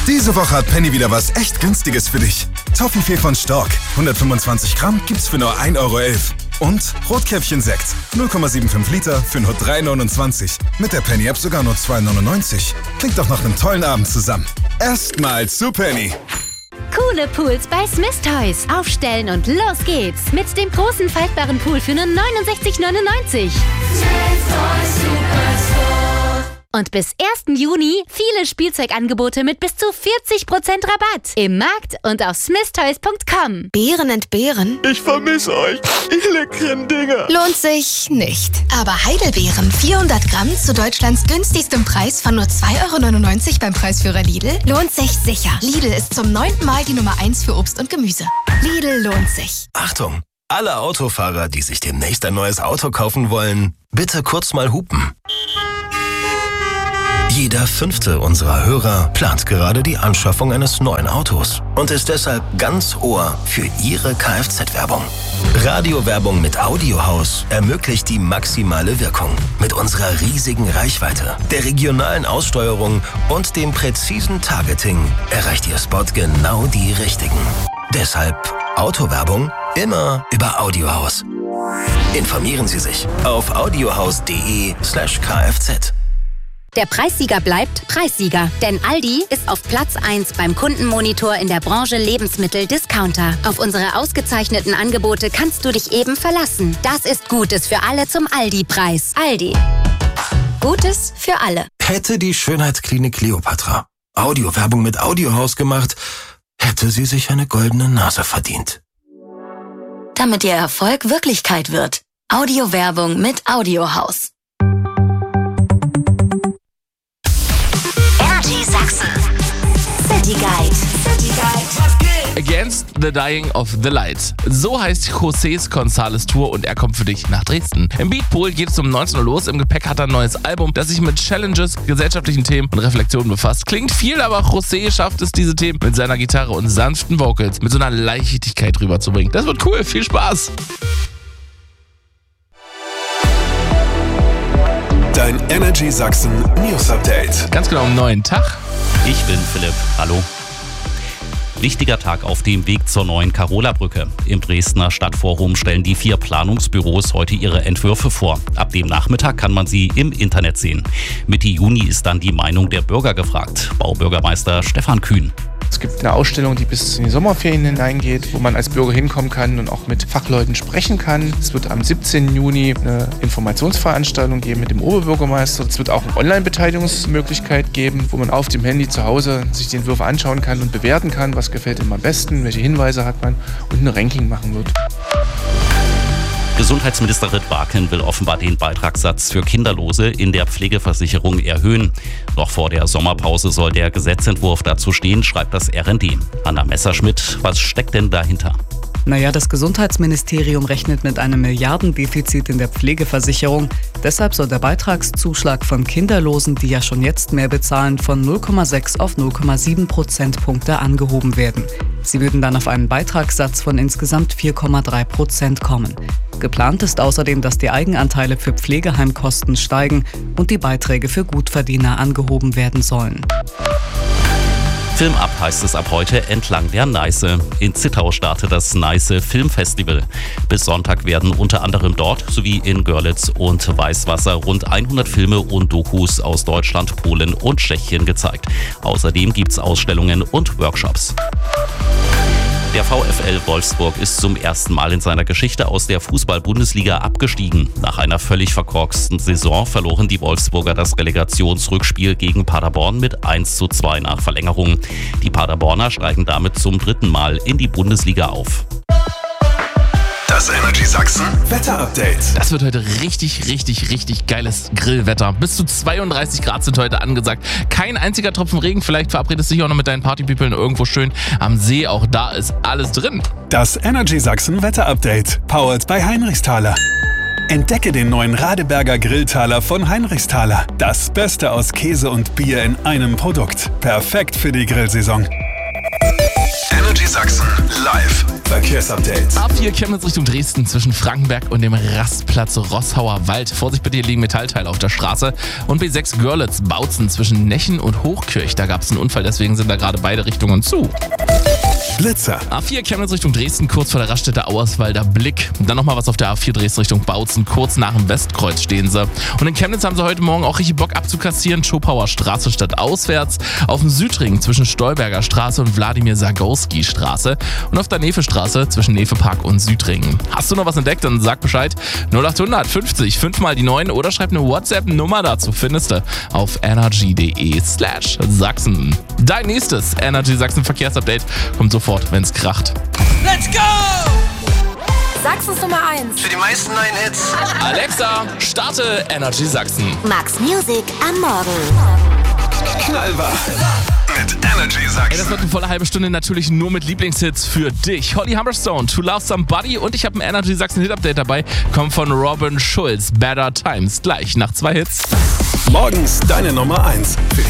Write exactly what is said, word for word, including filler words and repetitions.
Diese Woche hat Penny wieder was echt Günstiges für dich. Toffifee von Stork, hundertfünfundzwanzig Gramm, gibt's für nur ein Euro elf. Und Rotkäppchen-Sekt, null Komma fünfundsiebzig Liter für nur drei neunundzwanzig. Mit der Penny-App sogar nur zwei neunundneunzig. Klingt doch nach einem tollen Abend zusammen. Erstmal zu Penny. Coole Pools bei Smith Toys. Aufstellen und los geht's. Mit dem großen faltbaren Pool für nur neunundsechzig neunundneunzig. Smith Toys Superstore. Und bis ersten Juni viele Spielzeugangebote mit bis zu vierzig Prozent Rabatt. Im Markt und auf smith toys punkt com. Beeren entbehren? Ich vermisse euch, ihr leckeren Dinger. Lohnt sich nicht. Aber Heidelbeeren, vierhundert Gramm zu Deutschlands günstigstem Preis von nur zwei Euro neunundneunzig beim Preisführer Lidl, lohnt sich sicher. Lidl ist zum neunten Mal die Nummer eins für Obst und Gemüse. Lidl lohnt sich. Achtung, alle Autofahrer, die sich demnächst ein neues Auto kaufen wollen, bitte kurz mal hupen. Jeder fünfte unserer Hörer plant gerade die Anschaffung eines neuen Autos und ist deshalb ganz Ohr für Ihre Kfz-Werbung. Radiowerbung mit Audiohaus ermöglicht die maximale Wirkung. Mit unserer riesigen Reichweite, der regionalen Aussteuerung und dem präzisen Targeting erreicht Ihr Spot genau die Richtigen. Deshalb Autowerbung immer über Audiohaus. Informieren Sie sich auf audiohaus.de slash kfz. Der Preissieger bleibt Preissieger, denn Aldi ist auf Platz eins beim Kundenmonitor in der Branche Lebensmittel-Discounter. Auf unsere ausgezeichneten Angebote kannst du dich eben verlassen. Das ist Gutes für alle zum Aldi-Preis. Aldi. Gutes für alle. Hätte die Schönheitsklinik Kleopatra Audiowerbung mit Audiohaus gemacht, hätte sie sich eine goldene Nase verdient. Damit ihr Erfolg Wirklichkeit wird. Audiowerbung mit Audiohaus. Sachsen. City Guide. City Guide. Against the Dying of the Light. So heißt Josés González Tour und er kommt für dich nach Dresden. Im Beatpool geht es um neunzehn Uhr los. Im Gepäck hat er ein neues Album, das sich mit Challenges, gesellschaftlichen Themen und Reflexionen befasst. Klingt viel, aber José schafft es, diese Themen mit seiner Gitarre und sanften Vocals mit so einer Leichtigkeit rüberzubringen. Das wird cool. Viel Spaß. Dein Energy Sachsen News Update. Ganz genau, einen neuen Tag. Ich bin Philipp. Hallo. Wichtiger Tag auf dem Weg zur neuen Karola-Brücke. Im Dresdner Stadtforum stellen die vier Planungsbüros heute ihre Entwürfe vor. Ab dem Nachmittag kann man sie im Internet sehen. Mitte Juni ist dann die Meinung der Bürger gefragt. Baubürgermeister Stefan Kühn. Es gibt eine Ausstellung, die bis in die Sommerferien hineingeht, wo man als Bürger hinkommen kann und auch mit Fachleuten sprechen kann. Es wird am siebzehnten Juni eine Informationsveranstaltung geben mit dem Oberbürgermeister. Es wird auch eine Online-Beteiligungsmöglichkeit geben, wo man auf dem Handy zu Hause sich die Entwürfe anschauen kann und bewerten kann, was gefällt ihm am besten, welche Hinweise hat man und ein Ranking machen wird. Gesundheitsministerin Barken will offenbar den Beitragssatz für Kinderlose in der Pflegeversicherung erhöhen. Noch vor der Sommerpause soll der Gesetzentwurf dazu stehen, schreibt das R N D. Anna Messerschmidt, was steckt denn dahinter? Naja, das Gesundheitsministerium rechnet mit einem Milliardendefizit in der Pflegeversicherung. Deshalb soll der Beitragszuschlag von Kinderlosen, die ja schon jetzt mehr bezahlen, von null Komma sechs auf null Komma sieben Prozentpunkte angehoben werden. Sie würden dann auf einen Beitragssatz von insgesamt vier Komma drei Prozent kommen. Geplant ist außerdem, dass die Eigenanteile für Pflegeheimkosten steigen und die Beiträge für Gutverdiener angehoben werden sollen. Film ab heißt es ab heute entlang der Neiße. In Zittau startet das Neiße Filmfestival. Bis Sonntag werden unter anderem dort sowie in Görlitz und Weißwasser rund hundert Filme und Dokus aus Deutschland, Polen und Tschechien gezeigt. Außerdem gibt's Ausstellungen und Workshops. Der VfL Wolfsburg ist zum ersten Mal in seiner Geschichte aus der Fußball-Bundesliga abgestiegen. Nach einer völlig verkorksten Saison verloren die Wolfsburger das Relegationsrückspiel gegen Paderborn mit eins zu zwei nach Verlängerung. Die Paderborner steigen damit zum dritten Mal in die Bundesliga auf. Das Energy Sachsen Wetter-Update. Das wird heute richtig, richtig, richtig geiles Grillwetter. Bis zu zweiunddreißig Grad sind heute angesagt. Kein einziger Tropfen Regen. Vielleicht verabredest du dich auch noch mit deinen Partypeoplen irgendwo schön am See. Auch da ist alles drin. Das Energy Sachsen Wetter-Update. Powered by Heinrichsthaler. Entdecke den neuen Radeberger Grilltaler von Heinrichsthaler. Das Beste aus Käse und Bier in einem Produkt. Perfekt für die Grillsaison. Energy Sachsen live Verkehrsupdate. A vier Chemnitz Richtung Dresden zwischen Frankenberg und dem Rastplatz Roßhauer Wald. Vorsicht bitte, hier liegen Metallteile auf der Straße. Und B sechs Görlitz Bautzen zwischen Nechen und Hochkirch. Da gab es einen Unfall, deswegen sind da gerade beide Richtungen zu. Blitzer. A vier Chemnitz Richtung Dresden, kurz vor der Raststätte Auerswalder Blick. Dann nochmal was auf der A vier Dresden Richtung Bautzen, kurz nach dem Westkreuz stehen sie. Und in Chemnitz haben sie heute Morgen auch richtig Bock abzukassieren. Schopauer Straße statt auswärts. Auf dem Südring zwischen Stolberger Straße und Wladimir Sagowski Straße. Und auf der Nefe-Straße zwischen Nefe-Park und Südring. Hast du noch was entdeckt? Dann sag Bescheid. null acht fünfzig, fünf mal die neun oder schreib eine WhatsApp-Nummer dazu. Findest du auf energy.de slash Sachsen. Dein nächstes Energy Sachsen Verkehrsupdate kommt sofort, wenn's kracht. Let's go! Sachsens Nummer eins. Für die meisten neuen Hits. Alexa, starte Energy Sachsen. Max Music am Morgen. Knallwach. Mit Energy Ey, das Sachsen. wird eine volle halbe Stunde natürlich nur mit Lieblingshits für dich. Holly Humberstone, To Love Somebody und ich habe ein Energy Sachsen Hit Update dabei. Kommt von Robin Schulz, Better Times. Gleich nach zwei Hits. Morgens deine Nummer eins. Für die